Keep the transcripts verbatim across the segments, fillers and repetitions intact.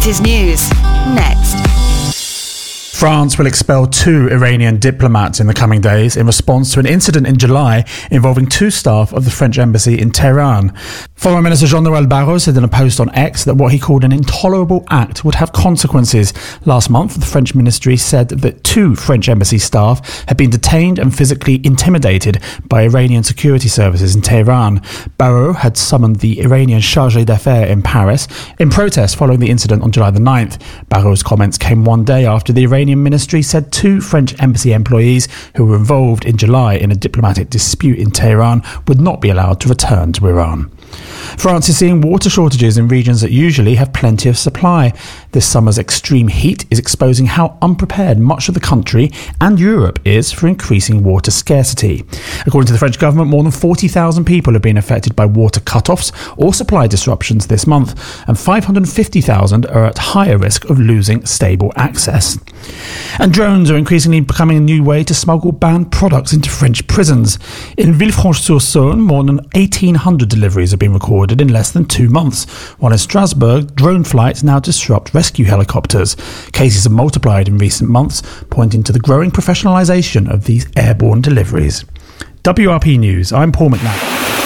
latest news, next. France will expel two Iranian diplomats in the coming days in response to an incident in July involving two staff of the French embassy in Tehran. Foreign Minister Jean-Noël Barrot said in a post on X that what he called an intolerable act would have consequences. Last month, the French ministry said that two French embassy staff had been detained and physically intimidated by Iranian security services in Tehran. Barrot had summoned the Iranian chargé d'affaires in Paris in protest following the incident on July the ninth. Barrot's comments came one day after the Iranian ministry said two French embassy employees who were involved in July in a diplomatic dispute in Tehran would not be allowed to return to Iran. France is seeing water shortages in regions that usually have plenty of supply. This summer's extreme heat is exposing how unprepared much of the country and Europe is for increasing water scarcity. According to the French government, more than forty thousand people have been affected by water cut-offs or supply disruptions this month, and five hundred fifty thousand are at higher risk of losing stable access. And drones are increasingly becoming a new way to smuggle banned products into French prisons. In Villefranche-sur-Saône, more than eighteen hundred deliveries have been recorded in less than two months, while in Strasbourg, drone flights now disrupt rescue helicopters. Cases have multiplied in recent months, pointing to the growing professionalisation of these airborne deliveries. W R P News, I'm Paul McNabb.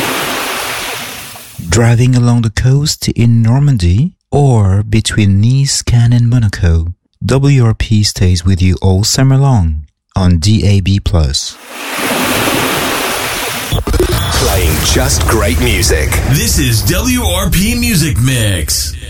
Driving along the coast in Normandy or between Nice, Cannes and Monaco, W R P stays with you all summer long on D A B plus. Playing just great music. This is W R P Music Mix.